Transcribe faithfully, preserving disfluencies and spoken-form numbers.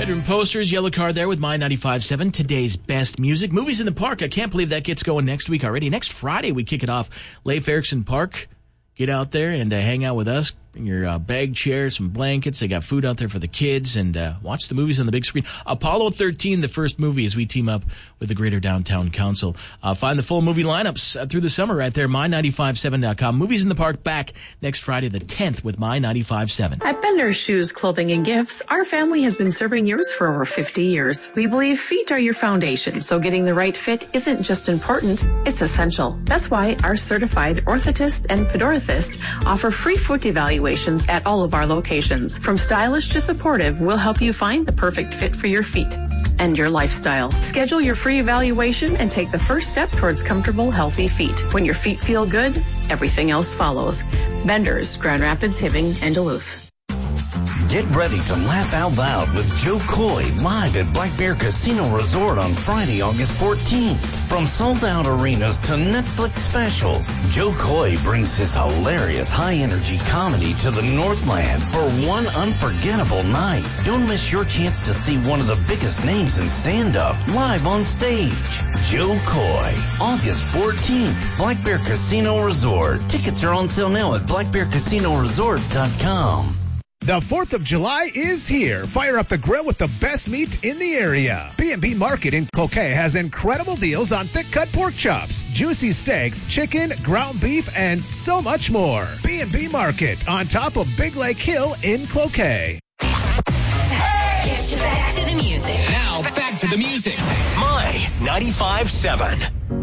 Bedroom Posters, Yellow Card there with My ninety-five point seven, today's best music. Movies in the Park, I can't believe that gets going next week already. Next Friday, we kick it off. Leif Erikson Park. Get out there and uh, hang out with us. Bring your uh, bag chair, some blankets. They got food out there for the kids, and uh, watch the movies on the big screen. Apollo thirteen, the first movie, as we team up with the Greater Downtown Council. Uh, find the full movie lineups uh, through the summer right there, my ninety-five point seven dot com. Movies in the Park back next Friday the tenth with My ninety-five point seven. At Bender's Shoes, Clothing, and Gifts, our family has been serving yours for over fifty years. We believe feet are your foundation, so getting the right fit isn't just important, it's essential. That's why our certified orthotist and podorthist offer free foot evaluations at all of our locations. From stylish to supportive, we'll help you find the perfect fit for your feet and your lifestyle. Schedule your free evaluation and take the first step towards comfortable, healthy feet. When your feet feel good, everything else follows. Bender's, Grand Rapids, Hibbing, and Duluth. Get ready to laugh out loud with Joe Coy live at Black Bear Casino Resort on Friday, August fourteenth. From sold-out arenas to Netflix specials, Joe Coy brings his hilarious high-energy comedy to the Northland for one unforgettable night. Don't miss your chance to see one of the biggest names in stand-up live on stage. Joe Coy, August fourteenth, Black Bear Casino Resort. Tickets are on sale now at black bear casino resort dot com. The fourth of July is here. Fire up the grill with the best meat in the area. B and B Market in Cloquet has incredible deals on thick-cut pork chops, juicy steaks, chicken, ground beef, and so much more. B and B Market on top of Big Lake Hill in Cloquet. Hey! Get you back to the music. Now, back to the music. My ninety-five point seven.